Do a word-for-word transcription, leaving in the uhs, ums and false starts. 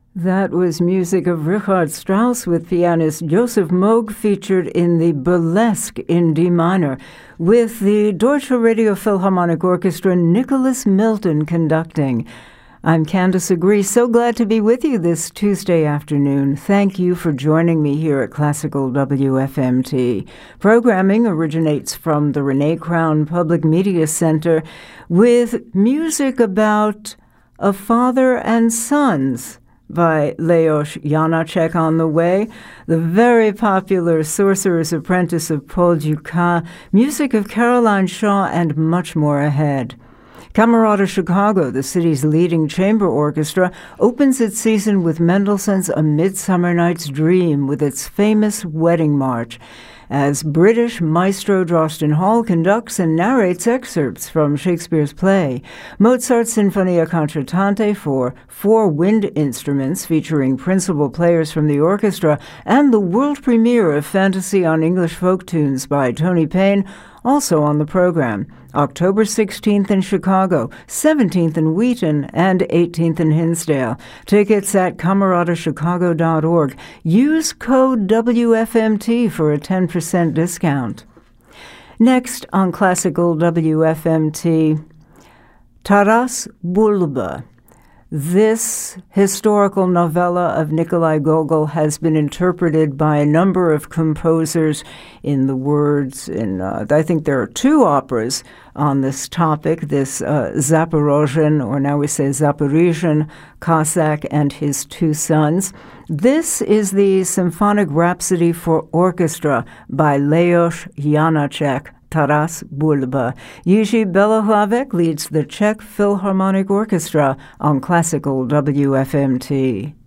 That was music of Richard Strauss with pianist Joseph Moog, featured in the Burlesque in D minor, with the Deutsche Radio Philharmonic Orchestra, Nicholas Milton conducting. I'm Candace Agree, so glad to be with you this Tuesday afternoon. Thank you for joining me here at Classical W F M T. Programming originates from the Renee Crown Public Media Center with music about a father and sons by Leos Janáček on the way, the very popular Sorcerer's Apprentice of Paul Dukas, music of Caroline Shaw, and much more ahead. Camerata Chicago, the city's leading chamber orchestra, opens its season with Mendelssohn's A Midsummer Night's Dream with its famous wedding march, as British maestro Drosten Hall conducts and narrates excerpts from Shakespeare's play. Mozart's Sinfonia Concertante for four wind instruments featuring principal players from the orchestra, and the world premiere of Fantasy on English Folk Tunes by Tony Payne, also on the program. October sixteenth in Chicago, seventeenth in Wheaton, and eighteenth in Hinsdale. Tickets at camerata chicago dot org. Use code W F M T for a ten percent discount. Next on Classical W F M T, Taras Bulba. This historical novella of Nikolai Gogol has been interpreted by a number of composers in the words, in uh, I think there are two operas on this topic, this uh, Zaporozhian, or now we say Zaporizhian, Cossack and his two sons. This is the Symphonic Rhapsody for Orchestra by Leos Janáček, Taras Bulba. Jiří Belohlavek leads the Czech Philharmonic Orchestra on Classical W F M T.